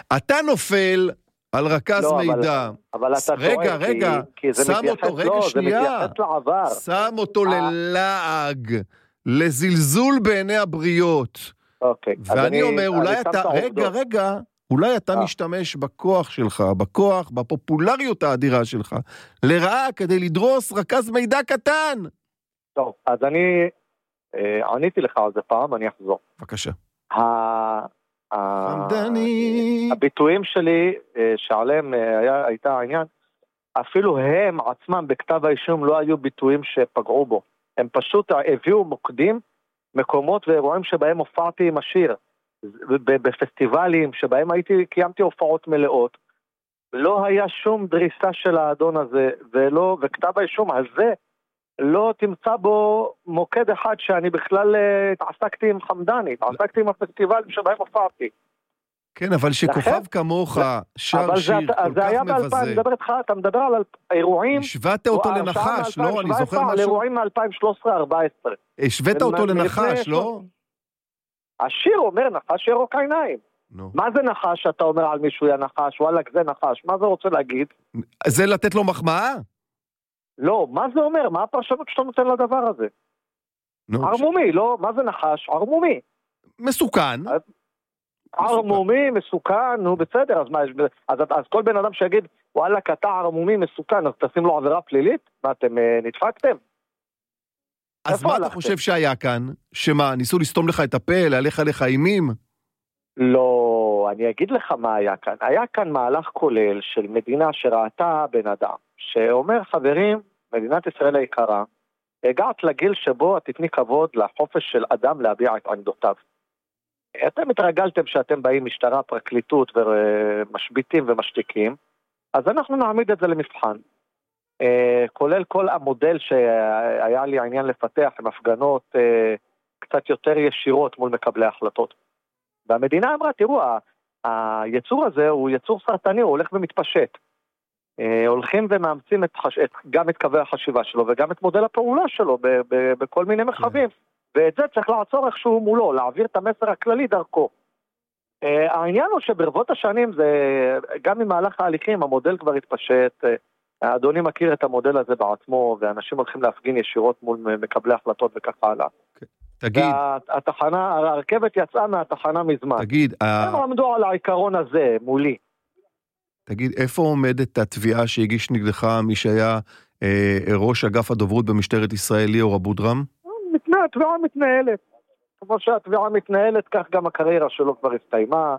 אתה נופל על רכז לא, מידע. אבל אתה טועה, רגע, כי זה שם אותו, רגע שנייה. זה מתייחס לעבר. שם אותו ללעג, לזלזול בעיני הבריות. אוקיי. ואני אומר, אולי אתה, רגע, אולי אתה משתמש בכוח שלך, בפופולריות האדירה שלך, לרעה כדי לדרוס רכז מידע קטן. טוב, אז אני עניתי לך על זה פעם, אני אחזור. בבקשה. הביטויים שלי שעליהם הייתה העניין, אפילו הם עצמם בכתב האישום לא היו ביטויים שפגעו בו. הם פשוט הביאו מוקדים, מקומות ואירועים שבהם הופעתי עם השיר, בפסטיבלים שבהם קיימתי הופעות מלאות. לא היה שום דריסה של האדון הזה, וכתב האישום הזה לא תמצא בו מוקד אחד שאני בכלל התעסקתי עם חמדני, התעסקתי עם הפסטיבלים שבהם הופעתי. כן, אבל שכוכב כמוך שר שיר כל כך מבזה. אתה מדבר על אירועים... השווית אותו לנחש, לא? אני זוכר משהו... על אירועים מ-2013-2014. השווית אותו לנחש, לא? השיר אומר נחש ירוק עיניים. מה זה נחש שאתה אומר על מישהו יא נחש? וואלק זה נחש. מה זה רוצה להגיד? זה לתת לו מחמאה? לא, מה זה אומר? מה הפרשנות שאתה נותן לדבר הזה? ערמומי, לא? מה זה נחש? ערמומי. מסוכן. ערמומי, מסוכן, נו בסדר, אז כל בן אדם שיגיד, וואלה, אתה ערמומי, מסוכן, אז תשים לו עבירה פלילית? מה, אתם נדפקתם? אז מה אתה חושב שהיה כאן? שמה, ניסו לסתום לך את הפה, להלך עליך אימים? לא, אני אגיד לך מה היה כאן. היה כאן מהלך כולל של מדינה שראתה בן אדם, שאומר, חברים, מדינת ישראל היקרה, הגעת לגיל שבו את תתני כבוד לחופש של אדם להביע את עמדותיו. אתם התרגלתם שאתם באים משטרה, פרקליטות ומשביטים ומשתיקים, אז אנחנו נעמיד את זה למבחן. כולל כל המודל שהיה לי העניין לפתח עם הפגנות קצת יותר ישירות מול מקבלי החלטות. והמדינה אמרה, תראו, היצור הזה הוא יצור סרטני, הוא הולך ומתפשט. הולכים ומאמצים גם את קווי החשיבה שלו וגם את מודל הפעולה שלו בכל מיני מרחבים. ואת זה צריך לעצור איכשהו מולו, להעביר את המסר הכללי דרכו. העניין הוא שברבות השנים, זה, גם ממהלך ההליכים, המודל כבר התפשט, האדוני מכיר את המודל הזה בעצמו, ואנשים הולכים להפגין ישירות מול מקבלי החלטות וכך הלאה. תגיד. הרכבת יצאה מהתחנה מזמן. תגיד. הם עמדו על העיקרון הזה מולי. תגיד, איפה עומדת התביעה שהגיש נגדך מי שהיה ראש אגף הדוברות במשטרת ישראל, ליאור אבודרם? התביעה מתנהלת. כמו שהתביעה מתנהלת, כך גם הקריירה שלו כבר הסתיימה,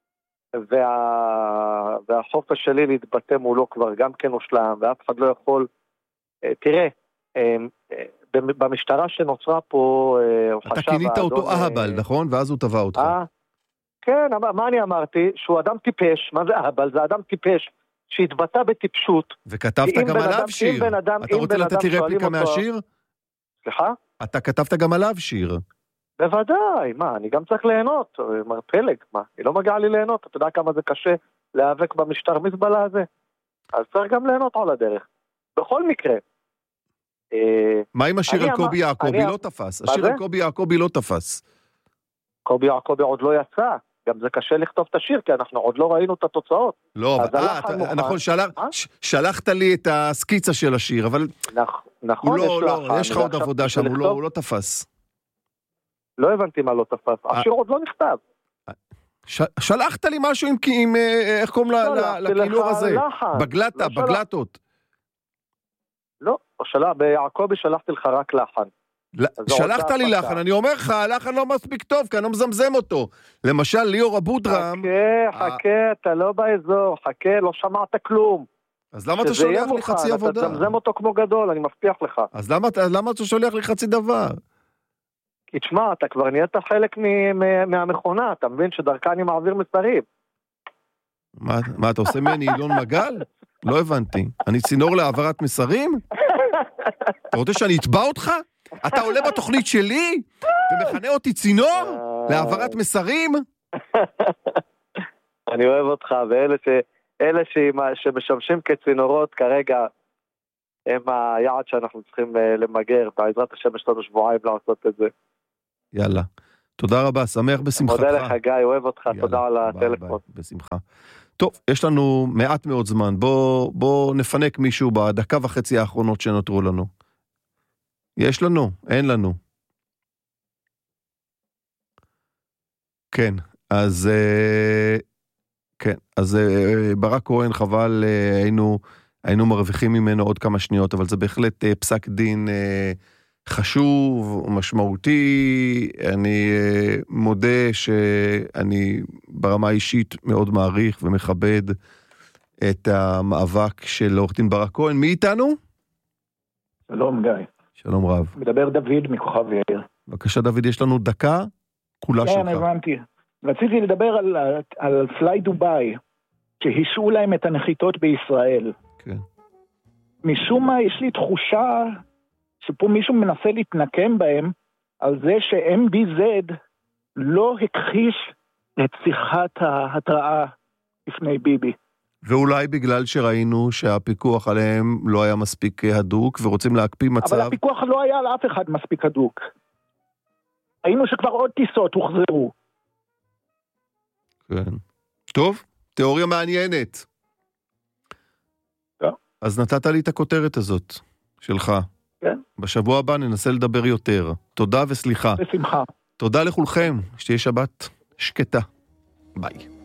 והחופש שלי להתבטא מולו כבר גם כן הושלם, ואף אחד לא יכול... תראה, במשטרה שנוצרה פה... אתה כינית אותו אהבל, נכון? ואז הוא טבע אותך. כן, מה אני אמרתי? שהוא אדם טיפש. מה זה אהבל? זה אדם טיפש שהתבטא בטיפשות. וכתבת גם עליו שיר. אתה רוצה לתת לי רפליקה מהשיר? סליחה? אתה כתבת גם עליו שיר. בוודאי, מה, אני גם צריך ליהנות, מר פלג, מה, היא לא מגיעה לי ליהנות, אתה יודע כמה זה קשה להיאבק במשטר מזבלה הזה, אז צריך גם ליהנות על הדרך. בכל מקרה. מה עם השיר על קובי יעקובי לא תפס? השיר על קובי יעקובי לא תפס. קובי יעקובי עוד לא יצא, גם זה קשה לכתוב את השיר, כי אנחנו עוד לא ראינו את התוצאות. לא, נכון, שלחת לי את הסקיצה של השיר, אבל... נכון, יש לך עוד עבודה שם, הוא לא תפס. לא הבנתי מה לא תפס, השיר עוד לא נכתב. שלחת לי משהו עם איך קוראים לכינור הזה? בגלטות. לא, ביעקובי שלחתי לך רק לחן. שלחת לי לחן, אני אומר לך, הלחן לא מספיק טוב, כי אני לא מזמזם אותו. למשל, ליאור אבודרם... חכה, אתה לא באזור, חכה, לא שמעת כלום. אז למה אתה שולח לי חצי עבודה? אתה תזמזם אותו כמו גדול, אני מבטיח לך. אז למה אתה שולח לי חצי דבר? כי תשמע, אתה כבר נהיית חלק מהמכונה, אתה מבין שדרכה אני מעביר מסרים. מה, אתה עושה ממני אילון מגל? לא הבנתי. אני צינור להעברת מסרים? אתה רוצה שאני אתבע אותך? אתה עולה בתוכנית שלי ומכנה אותי צינור להעברת מסרים? אני אוהב אותך, ואלה שמשמשים כצינורות כרגע הם היעד שאנחנו צריכים למגר. בעזרת השם יש לנו שבועיים לעשות את זה. יאללה. תודה רבה, שמח בשמחתך. מודה לך גיא, אוהב אותך, יאללה, תודה על ביי, הטלפון. ביי, בשמחה. טוב, יש לנו מעט מאוד זמן, בוא נפנק מישהו בדקה וחצי האחרונות שנותרו לנו. יש לנו? אין לנו. כן, אז ברק כהן, חבל, היינו מרוויחים ממנו עוד כמה שניות, אבל זה בהחלט פסק דין חשוב, משמעותי. אני מודה שאני ברמה האישית מאוד מעריך ומכבד את המאבק של עורך דין ברק כהן. מי איתנו? שלום גיא. שלום רב. מדבר דוד מכוכב יאיר. בבקשה דוד, יש לנו דקה, כולה שלך. כן, הבנתי. רציתי לדבר על פליי דוביי, שהשעו להם את הנחיתות בישראל. כן. משום מה יש לי תחושה שפה מישהו מנסה להתנקם בהם על זה ש-MBZ לא הכחיש את שיחת ההתראה לפני ביבי. ואולי בגלל שראינו שהפיקוח עליהם לא היה מספיק הדוק, ורוצים להקפיא מצב. אבל הפיקוח לא היה על אף אחד מספיק הדוק. ראינו שכבר עוד טיסות הוחזרו. כן. טוב, תיאוריה מעניינת. טוב. אז נתת לי את הכותרת הזאת שלך. כן. בשבוע הבא ננסה לדבר יותר. תודה וסליחה. בשמחה. תודה לכולכם, שתהיה שבת שקטה. ביי.